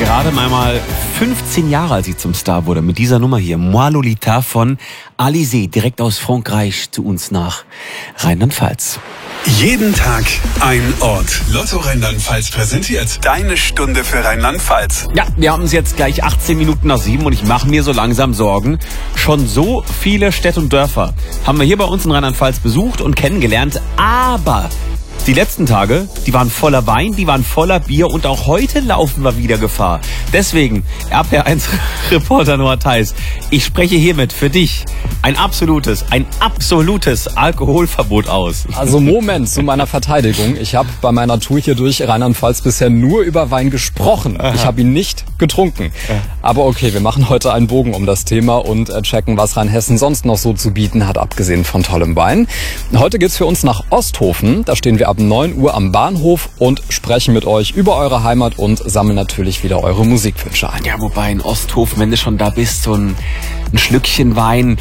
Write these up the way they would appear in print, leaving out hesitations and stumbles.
gerade mal 15 Jahre, als sie zum Star wurde, mit dieser Nummer hier. Moi Lolita von Alizée, direkt aus Frankreich zu uns nach Rheinland-Pfalz. Jeden Tag ein Ort. Lotto Rheinland-Pfalz präsentiert deine Stunde für Rheinland-Pfalz. Ja, wir haben es jetzt gleich 18 Minuten nach 7 und ich mache mir so langsam Sorgen. Schon so viele Städte und Dörfer haben wir hier bei uns in Rheinland-Pfalz besucht und kennengelernt, aber die letzten Tage, die waren voller Wein, die waren voller Bier und auch heute laufen wir wieder Gefahr. Deswegen, RPR1-Reporter Noah Theis, ich spreche hiermit für dich ein absolutes Alkoholverbot aus. Also Moment, zu meiner Verteidigung. Ich habe bei meiner Tour hier durch Rheinland-Pfalz bisher nur über Wein gesprochen. Aha. Ich habe ihn nicht getrunken. Ja. Aber okay, wir machen heute einen Bogen um das Thema und checken, was Rheinhessen sonst noch so zu bieten hat, abgesehen von tollem Wein. Heute geht's für uns nach Osthofen. Da stehen wir ab 9 Uhr am Bahnhof und sprechen mit euch über eure Heimat und sammeln natürlich wieder eure Musikwünsche ein. Ja, wobei in Osthofen, wenn du schon da bist, so ein Schlückchen Wein.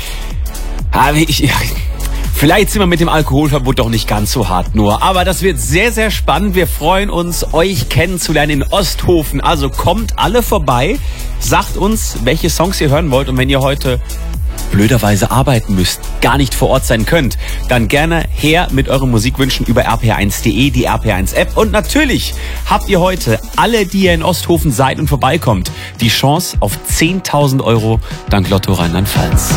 Vielleicht sind wir mit dem Alkoholverbot doch nicht ganz so hart nur. Aber das wird sehr, sehr spannend. Wir freuen uns, euch kennenzulernen in Osthofen. Also kommt alle vorbei, sagt uns, welche Songs ihr hören wollt. Und wenn ihr heute blöderweise arbeiten müsst, gar nicht vor Ort sein könnt, dann gerne her mit euren Musikwünschen über rpr1.de, die RPR1-App. Und natürlich habt ihr heute, alle, die ihr in Osthofen seid und vorbeikommt, die Chance auf 10.000 € dank Lotto Rheinland-Pfalz.